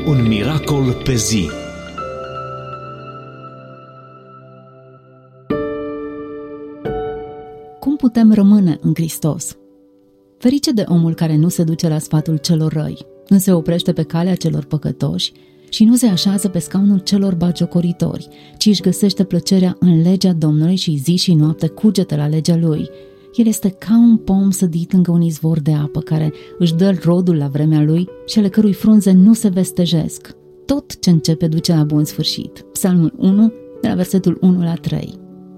Un miracol pe zi. Cum putem rămâne în Hristos? Ferice de omul care nu se duce la sfatul celor răi, nu se oprește pe calea celor păcătoși și nu se așează pe scaunul celor batjocoritori, ci își găsește plăcerea în legea Domnului și zi și noapte cugete la legea Lui. El este ca un pom sădit lângă un izvor de apă care își dă rodul la vremea lui și ale cărui frunze nu se vestejesc. Tot ce începe duce la bun sfârșit. Psalmul 1, de la versetul 1 la 3.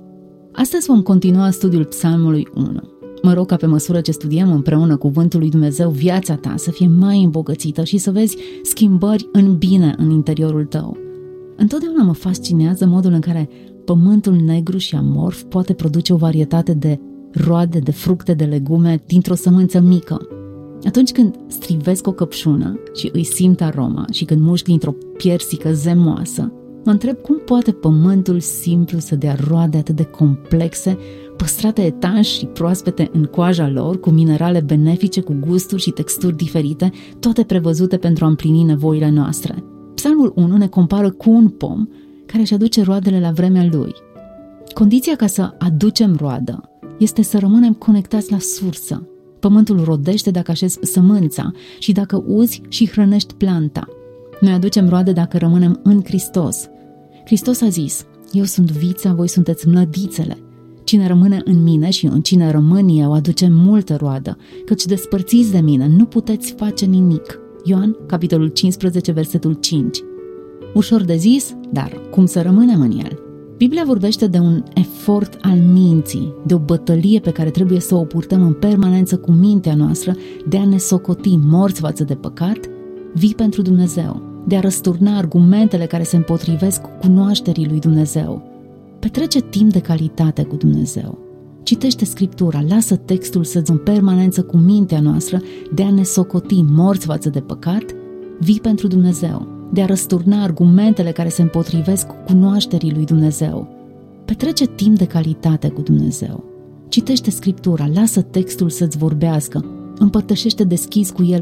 Astăzi vom continua studiul Psalmului 1. Mă rog ca pe măsură ce studiem împreună cuvântul lui Dumnezeu, viața ta să fie mai îmbogățită și să vezi schimbări în bine în interiorul tău. Întotdeauna mă fascinează modul în care pământul negru și amorf poate produce o varietate de roade, de fructe, de legume dintr-o sămânță mică. Atunci când strivesc o căpșună și îi simt aroma și când mușc dintr-o piersică zemoasă, mă întreb cum poate pământul simplu să dea roade atât de complexe, păstrate etanș și proaspete în coaja lor, cu minerale benefice, cu gusturi și texturi diferite, toate prevăzute pentru a împlini nevoile noastre. Psalmul 1 ne compară cu un pom care își aduce roadele la vremea lui. Condiția ca să aducem roadă este să rămânem conectați la sursă. Pământul rodește dacă așezi sămânța și dacă uzi și hrănești planta. Noi aducem roade dacă rămânem în Hristos. Hristos a zis: eu sunt vița, voi sunteți mlădițele. Cine rămâne în mine și în cine rămân eu aduce multă roadă, căci despărțiți de mine nu puteți face nimic. Ioan, capitolul 15, versetul 5. Ușor de zis, dar cum să rămânem în el? Biblia vorbește de un efort al minții, de o bătălie pe care trebuie să o purtăm în permanență cu mintea noastră, de a ne socoti morți față de păcat, vii pentru Dumnezeu, de a răsturna argumentele care se împotrivesc cunoașterii lui Dumnezeu. Petrece timp de calitate cu Dumnezeu. Citește Scriptura, lasă textul să-ți în permanență cu mintea noastră, de a ne socoti morți față de păcat, vii pentru Dumnezeu, de a răsturna argumentele care se împotrivesc cunoașterii lui Dumnezeu. Petrece timp de calitate cu Dumnezeu. Citește Scriptura, lasă textul să-ți vorbească, împărtășește deschis cu el